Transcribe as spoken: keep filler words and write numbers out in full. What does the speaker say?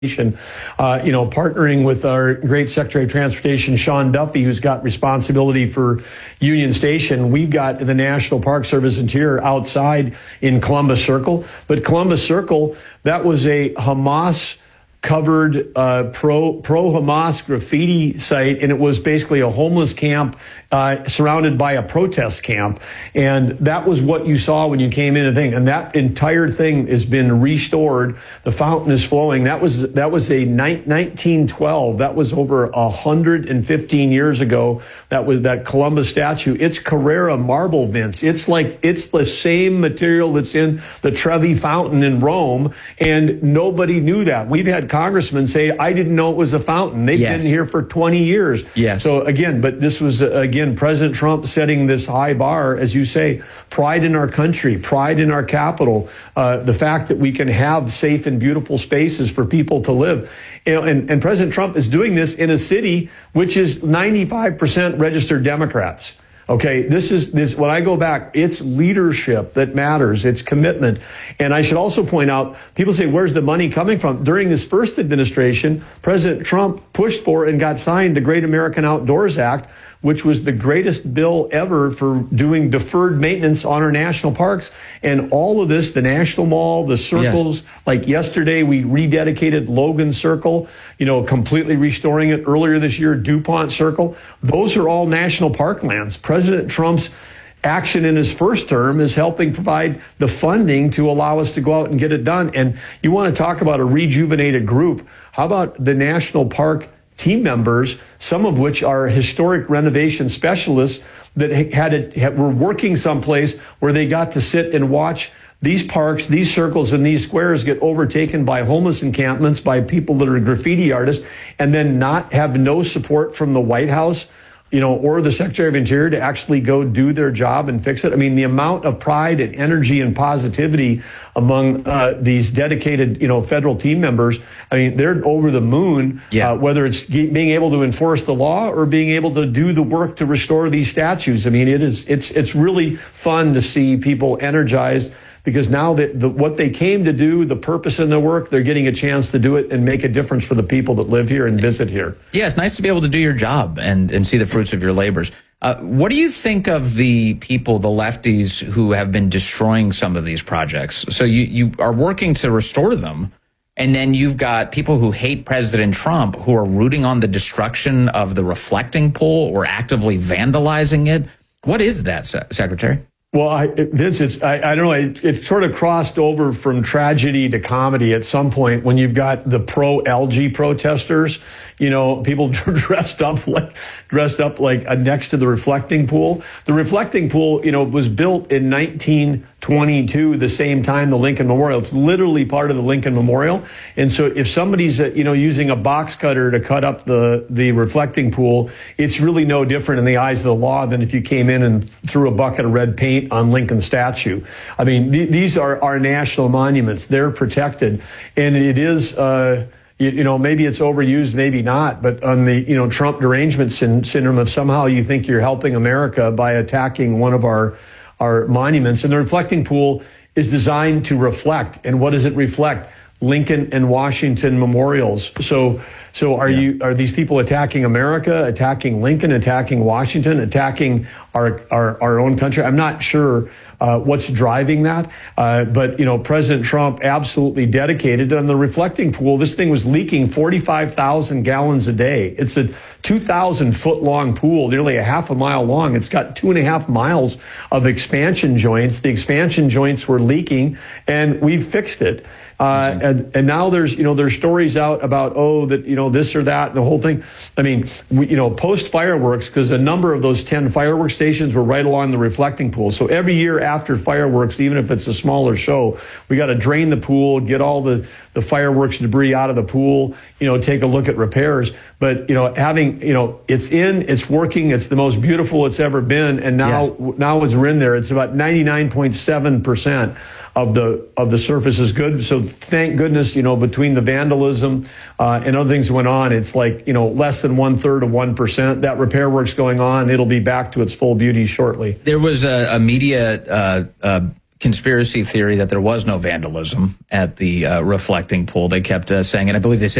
Uh, you know, partnering with our great Secretary of Transportation, Sean Duffy, who's got responsibility for Union Station. We've got the National Park Service Interior outside in Columbus Circle. But Columbus Circle, that was a Hamas covered uh, pro pro Hamas graffiti site, and it was basically a homeless camp uh, surrounded by a protest camp, and that was what you saw when you came in. And thing, and that entire thing has been restored. The fountain is flowing. That was that was a nineteen twelve. That was over a hundred and fifteen years ago. That was that Columbus statue. It's Carrara marble, Vince. It's like it's the same material that's in the Trevi Fountain in Rome, and nobody knew that. We've had congressmen say, I didn't know it was a fountain. They've yes. been here for twenty years. Yes. So again, but this was, uh, again, President Trump setting this high bar, as you say, pride in our country, pride in our capital, uh, the fact that we can have safe and beautiful spaces for people to live. You know, and, and President Trump is doing this in a city which is ninety-five percent registered Democrats. Okay, this is this. When I go back, it's leadership that matters. It's commitment. And I should also point out, people say, where's the money coming from? During this first administration, President Trump pushed for and got signed the Great American Outdoors Act, which was the greatest bill ever for doing deferred maintenance on our national parks. And all of this, the National Mall, the circles, yes. like yesterday, we rededicated Logan Circle, you know, completely restoring it. Earlier this year, DuPont Circle. Those are all national park lands. President Trump's action in his first term is helping provide the funding to allow us to go out and get it done. And you want to talk about a rejuvenated group. How about the national park team members, some of which are historic renovation specialists that had it, had, were working someplace where they got to sit and watch these parks, these circles, and these squares get overtaken by homeless encampments, by people that are graffiti artists, and then not have no support from the White House, you know, or the Secretary of Interior to actually go do their job and fix it. I mean, the amount of pride and energy and positivity among uh, these dedicated, you know, federal team members, I mean, they're over the moon, yeah. uh, whether it's being able to enforce the law or being able to do the work to restore these statues. I mean, it is, it's, it's really fun to see people energized, because now that the, what they came to do, the purpose in their work, they're getting a chance to do it and make a difference for the people that live here and visit here. Yeah, it's nice to be able to do your job and, and see the fruits of your labors. Uh, what do you think of the people, the lefties, who have been destroying some of these projects? So you, you are working to restore them, and then you've got people who hate President Trump who are rooting on the destruction of the reflecting pool or actively vandalizing it. What is that, Se- Secretary? Well, I, Vince, it's, I, I don't know, it, it sort of crossed over from tragedy to comedy at some point when you've got the pro-algae protesters, you know, people dressed up like, dressed up like uh, next to the reflecting pool. The reflecting pool, you know, was built in nineteen twenty-two, the same time the Lincoln Memorial. It's literally part of the Lincoln Memorial. And so if somebody's, uh, you know, using a box cutter to cut up the, the reflecting pool, it's really no different in the eyes of the law than if you came in and threw a bucket of red paint on Lincoln statue. I mean, th- these are our national monuments. They're protected. And it is, uh, you, you know, maybe it's overused, maybe not, but on the, you know, Trump derangement syn- syndrome, if somehow you think you're helping America by attacking one of our our monuments. And the reflecting pool is designed to reflect. And what does it reflect? Lincoln and Washington memorials. So, so are yeah. you, are these people attacking America, attacking Lincoln, attacking Washington, attacking our, our, our own country? I'm not sure uh, what's driving that. Uh, but, you know, President Trump absolutely dedicated on the reflecting pool. This thing was leaking forty-five thousand gallons a day. It's a two thousand foot long pool, nearly a half a mile long. It's got two and a half miles of expansion joints. The expansion joints were leaking, and we've fixed it. Uh, and, and now there's, you know, there's stories out about, oh, that, you know, this or that, and the whole thing. I mean, we, you know, post fireworks, because a number of those ten fireworks stations were right along the reflecting pool. So every year after fireworks, even if it's a smaller show, we got to drain the pool, get all the, the fireworks debris out of the pool, you know, take a look at repairs. But, you know, having, you know, it's in, it's working, it's the most beautiful it's ever been. And now, yes. now as we're in there, it's about ninety-nine point seven percent of the, of the surface is good. So thank goodness, you know, between the vandalism, uh, and other things that went on, it's like, you know, less than one third of one percent. That repair work's going on. It'll be back to its full beauty shortly. There was a, a media, uh, uh, conspiracy theory that there was no vandalism at the uh, reflecting pool. They kept uh, saying, and I believe they said